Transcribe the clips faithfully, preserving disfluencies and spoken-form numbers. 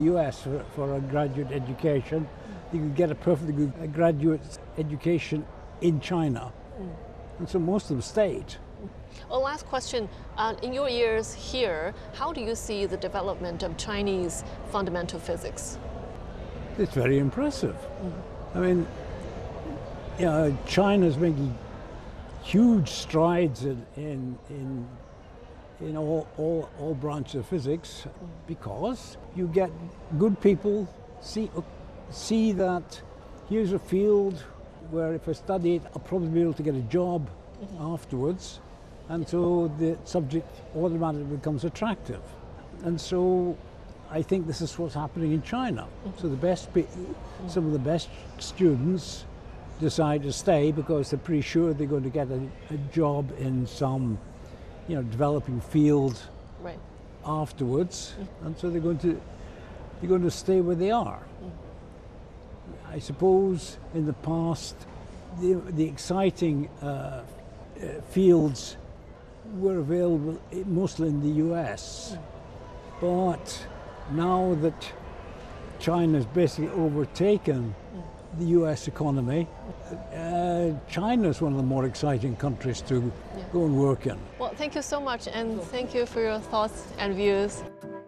U S for, for a graduate education. You can get a perfectly good graduate education in China. Mm. And so most of them stayed. Well, last question. Uh, in your years here, how do you see the development of Chinese fundamental physics? It's very impressive. Mm. I mean, you know, China's making huge strides in, in, in in all, all, all branches of physics because you get good people see, see that here's a field where if I study it, I'll probably be able to get a job mm-hmm. afterwards. And so the subject automatically becomes attractive. And so I think this is what's happening in China. Mm-hmm. So the best, mm-hmm. some of the best students decide to stay because they're pretty sure they're going to get a, a job in some you know, developing field right. afterwards, mm-hmm. and so they're going to they're going to stay where they are. Mm-hmm. I suppose in the past, the the exciting uh, uh, fields were available mostly in the U S, mm-hmm. but now that China's basically overtaken mm-hmm. the U S economy, uh, China is one of the more exciting countries to yeah. go and work in. Well, thank you so much, and thank you for your thoughts and views.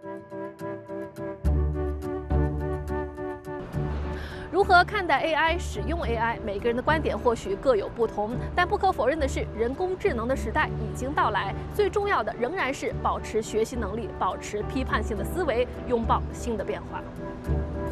如何看待 A I、使用 A I， 每个人的观点或许各有不同，但不可否认的是，人工智能的时代已经到来。最重要的仍然是保持学习能力，保持批判性的思维，拥抱新的变化。